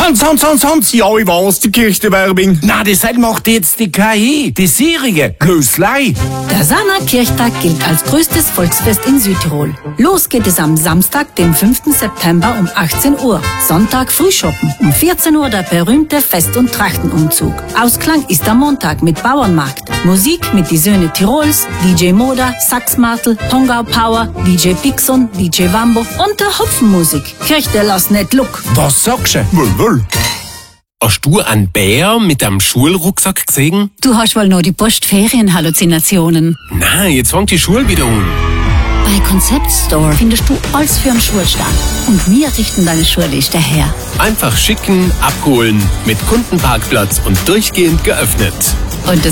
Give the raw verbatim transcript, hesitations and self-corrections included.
Hans, Hans, Hans, Hans, ja, ich weiß, die Kirchenwerbung. Na, das macht jetzt die K I, die Serie Glöslei. Der Saaner Kirchtag gilt als größtes Volksfest in Südtirol. Los geht es am Samstag, dem fünften September um achtzehn Uhr. Sonntag Frühschoppen. Um vierzehn Uhr der berühmte Fest- und Trachtenumzug. Ausklang ist am Montag mit Bauernmarkt. Musik mit die Söhne Tirols, D J Moda, Saxmartel, Pongau Power, D J Pixon, D J Wambo und der Hopfenmusik. Kirchte lass nicht Look. Was sagst du? Wohl, wohl. Hast du einen Bär mit einem Schulrucksack gesehen? Du hast wohl noch die Postferienhalluzinationen. Nein, jetzt fängt die Schule wieder an. Bei Concept Store findest du alles für einen Schulstart. Und wir richten deine Schulliste her. Einfach schicken, abholen, mit Kundenparkplatz und durchgehend geöffnet. Und das